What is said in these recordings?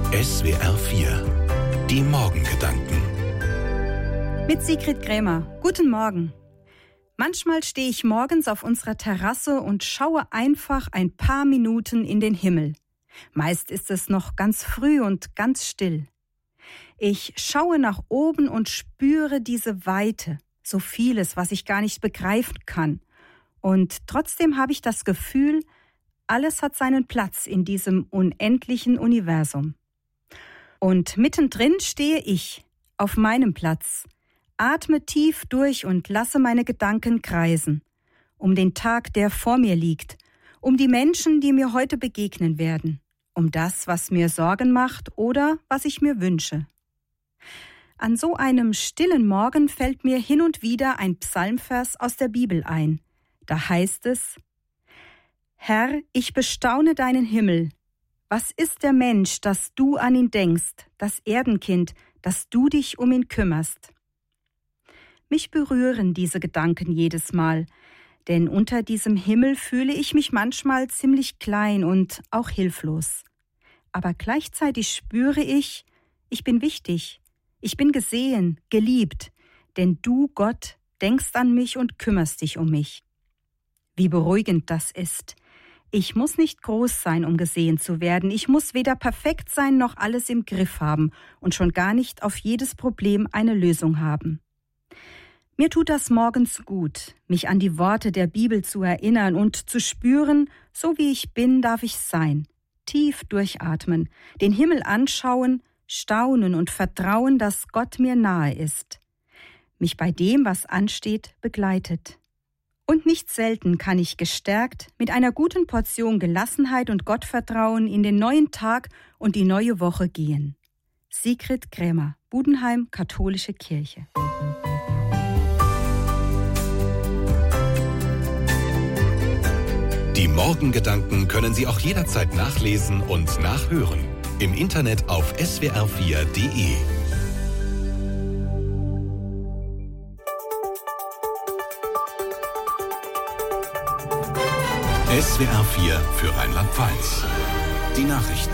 SWR 4 Die Morgengedanken Mit Sigrid Krämer. Guten Morgen. Manchmal stehe ich morgens auf unserer Terrasse und schaue einfach ein paar Minuten in den Himmel. Meist ist es noch ganz früh und ganz still. Ich schaue nach oben und spüre diese Weite, so vieles, was ich gar nicht begreifen kann. Und trotzdem habe ich das Gefühl, alles hat seinen Platz in diesem unendlichen Universum. Und mittendrin stehe ich, auf meinem Platz, atme tief durch und lasse meine Gedanken kreisen. Um den Tag, der vor mir liegt, um die Menschen, die mir heute begegnen werden, um das, was mir Sorgen macht oder was ich mir wünsche. An so einem stillen Morgen fällt mir hin und wieder ein Psalmvers aus der Bibel ein. Da heißt es: Herr, ich bestaune deinen Himmel. Was ist der Mensch, dass du an ihn denkst, das Erdenkind, dass du dich um ihn kümmerst? Mich berühren diese Gedanken jedes Mal, denn unter diesem Himmel fühle ich mich manchmal ziemlich klein und auch hilflos. Aber gleichzeitig spüre ich bin wichtig, ich bin gesehen, geliebt, denn du, Gott, denkst an mich und kümmerst dich um mich. Wie beruhigend das ist. Ich muss nicht groß sein, um gesehen zu werden. Ich muss weder perfekt sein noch alles im Griff haben und schon gar nicht auf jedes Problem eine Lösung haben. Mir tut das morgens gut, mich an die Worte der Bibel zu erinnern und zu spüren, so wie ich bin, darf ich sein. Tief durchatmen, den Himmel anschauen, staunen und vertrauen, dass Gott mir nahe ist. Mich bei dem, was ansteht, begleitet. Und nicht selten kann ich gestärkt mit einer guten Portion Gelassenheit und Gottvertrauen in den neuen Tag und die neue Woche gehen. Sigrid Krämer, Budenheim, Katholische Kirche. Die Morgengedanken können Sie auch jederzeit nachlesen und nachhören. Im Internet auf swr4.de. SWR 4 für Rheinland-Pfalz. Die Nachrichten.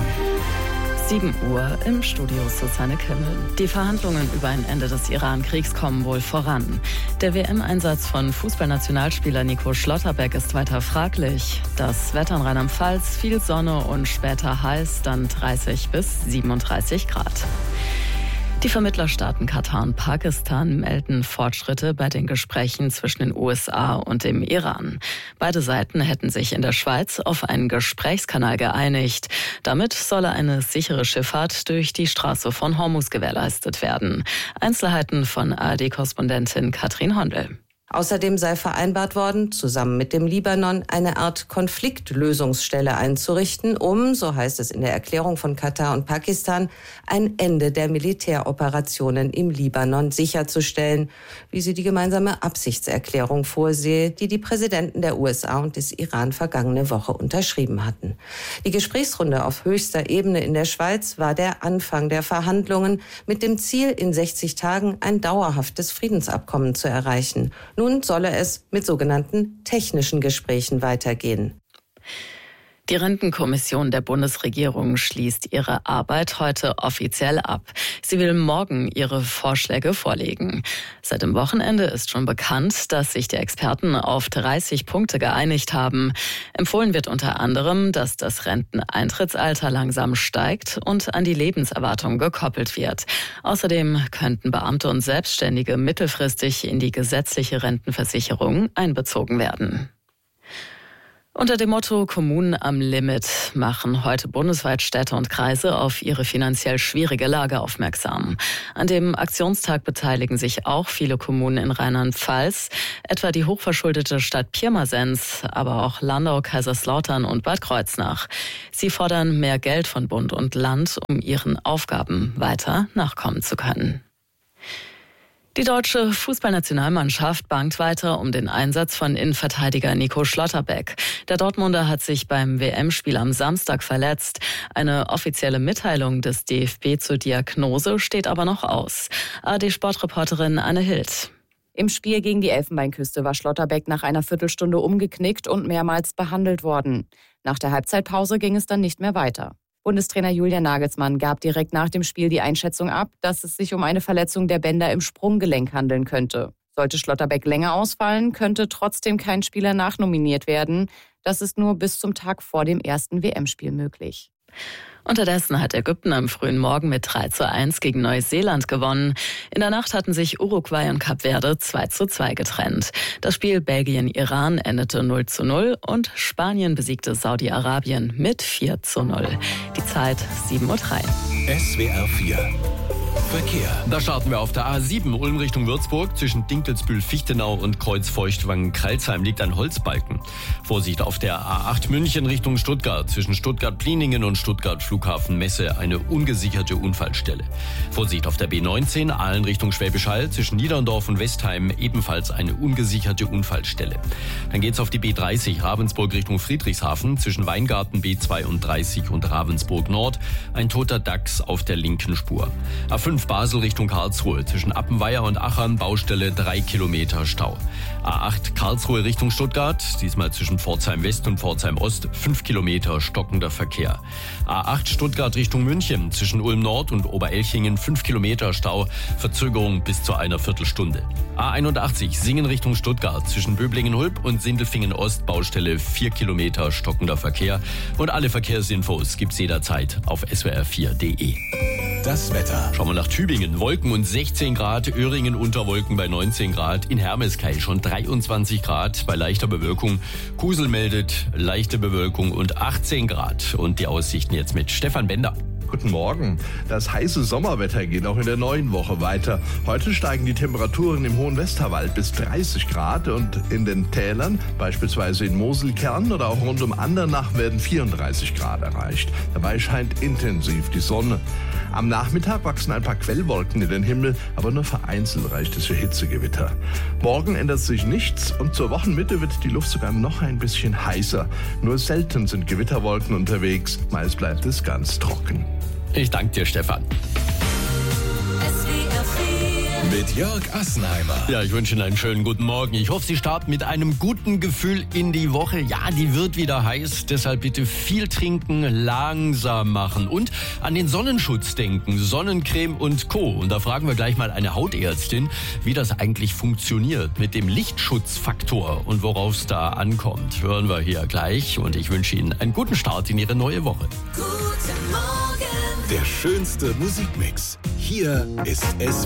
7 Uhr im Studio Susanne Kimmel. Die Verhandlungen über ein Ende des Iran-Kriegs kommen wohl voran. Der WM-Einsatz von Fußballnationalspieler Nico Schlotterbeck ist weiter fraglich. Das Wetter in Rheinland-Pfalz, viel Sonne und später heiß, dann 30 bis 37 Grad. Die Vermittlerstaaten Katar und Pakistan melden Fortschritte bei den Gesprächen zwischen den USA und dem Iran. Beide Seiten hätten sich in der Schweiz auf einen Gesprächskanal geeinigt. Damit solle eine sichere Schifffahrt durch die Straße von Hormuz gewährleistet werden. Einzelheiten von ARD-Korrespondentin Katrin Hondel. Außerdem sei vereinbart worden, zusammen mit dem Libanon eine Art Konfliktlösungsstelle einzurichten, um, so heißt es in der Erklärung von Katar und Pakistan, ein Ende der Militäroperationen im Libanon sicherzustellen, wie sie die gemeinsame Absichtserklärung vorsehe, die die Präsidenten der USA und des Iran vergangene Woche unterschrieben hatten. Die Gesprächsrunde auf höchster Ebene in der Schweiz war der Anfang der Verhandlungen mit dem Ziel, in 60 Tagen ein dauerhaftes Friedensabkommen zu erreichen. Nun solle es mit sogenannten technischen Gesprächen weitergehen. Die Rentenkommission der Bundesregierung schließt ihre Arbeit heute offiziell ab. Sie will morgen ihre Vorschläge vorlegen. Seit dem Wochenende ist schon bekannt, dass sich die Experten auf 30 Punkte geeinigt haben. Empfohlen wird unter anderem, dass das Renteneintrittsalter langsam steigt und an die Lebenserwartung gekoppelt wird. Außerdem könnten Beamte und Selbstständige mittelfristig in die gesetzliche Rentenversicherung einbezogen werden. Unter dem Motto Kommunen am Limit machen heute bundesweit Städte und Kreise auf ihre finanziell schwierige Lage aufmerksam. An dem Aktionstag beteiligen sich auch viele Kommunen in Rheinland-Pfalz, etwa die hochverschuldete Stadt Pirmasens, aber auch Landau, Kaiserslautern und Bad Kreuznach. Sie fordern mehr Geld von Bund und Land, um ihren Aufgaben weiter nachkommen zu können. Die deutsche Fußballnationalmannschaft bangt weiter um den Einsatz von Innenverteidiger Nico Schlotterbeck. Der Dortmunder hat sich beim WM-Spiel am Samstag verletzt. Eine offizielle Mitteilung des DFB zur Diagnose steht aber noch aus. ARD-Sportreporterin Anne Hild. Im Spiel gegen die Elfenbeinküste war Schlotterbeck nach einer Viertelstunde umgeknickt und mehrmals behandelt worden. Nach der Halbzeitpause ging es dann nicht mehr weiter. Bundestrainer Julian Nagelsmann gab direkt nach dem Spiel die Einschätzung ab, dass es sich um eine Verletzung der Bänder im Sprunggelenk handeln könnte. Sollte Schlotterbeck länger ausfallen, könnte trotzdem kein Spieler nachnominiert werden. Das ist nur bis zum Tag vor dem ersten WM-Spiel möglich. Unterdessen hat Ägypten am frühen Morgen mit 3:1 gegen Neuseeland gewonnen. In der Nacht hatten sich Uruguay und Kap Verde 2:2 getrennt. Das Spiel Belgien-Iran endete 0:0 und Spanien besiegte Saudi-Arabien mit 4:0. Die Zeit 7:03 Uhr. SWR 4 Verkehr. Da starten wir auf der A7 Ulm Richtung Würzburg. Zwischen Dinkelsbühl-Fichtenau und Kreuz-Feuchtwangen-Kralsheim liegt ein Holzbalken. Vorsicht auf der A8 München Richtung Stuttgart. Zwischen Stuttgart-Pliningen und Stuttgart-Flughafen-Messe eine ungesicherte Unfallstelle. Vorsicht auf der B19 Aalen Richtung Schwäbisch Hall. Zwischen Niederndorf und Westheim ebenfalls eine ungesicherte Unfallstelle. Dann geht's auf die B30 Ravensburg Richtung Friedrichshafen. Zwischen Weingarten B32 und Ravensburg Nord ein toter Dachs auf der linken Spur. A5 Basel Richtung Karlsruhe. Zwischen Appenweier und Achern Baustelle 3 Kilometer Stau. A8 Karlsruhe Richtung Stuttgart. Diesmal zwischen Pforzheim West und Pforzheim Ost 5 Kilometer stockender Verkehr. A8 Stuttgart Richtung München. Zwischen Ulm Nord und Oberelchingen 5 Kilometer Stau. Verzögerung bis zu einer Viertelstunde. A81 Singen Richtung Stuttgart. Zwischen Böblingen-Hulb und Sindelfingen Ost Baustelle 4 Kilometer stockender Verkehr. Und alle Verkehrsinfos gibt's jederzeit auf swr4.de. Das Wetter. Schauen wir nach Tübingen. Wolken und 16 Grad. Öhringen unter Wolken bei 19 Grad. In Hermeskeil schon 23 Grad bei leichter Bewölkung. Kusel meldet leichte Bewölkung und 18 Grad. Und die Aussichten jetzt mit Stefan Bender. Guten Morgen. Das heiße Sommerwetter geht auch in der neuen Woche weiter. Heute steigen die Temperaturen im Hohen Westerwald bis 30 Grad und in den Tälern, beispielsweise in Moselkern oder auch rund um Andernach, werden 34 Grad erreicht. Dabei scheint intensiv die Sonne. Am Nachmittag wachsen ein paar Quellwolken in den Himmel, aber nur vereinzelt reicht es für Hitzegewitter. Morgen ändert sich nichts und zur Wochenmitte wird die Luft sogar noch ein bisschen heißer. Nur selten sind Gewitterwolken unterwegs, meist bleibt es ganz trocken. Ich danke dir, Stefan. Mit Jörg Assenheimer. Ja, ich wünsche Ihnen einen schönen guten Morgen. Ich hoffe, Sie starten mit einem guten Gefühl in die Woche. Ja, die wird wieder heiß, deshalb bitte viel trinken, langsam machen und an den Sonnenschutz denken, Sonnencreme und Co. Und da fragen wir gleich mal eine Hautärztin, wie das eigentlich funktioniert mit dem Lichtschutzfaktor und worauf es da ankommt. Hören wir hier gleich und ich wünsche Ihnen einen guten Start in Ihre neue Woche. Der schönste Musikmix. Hier ist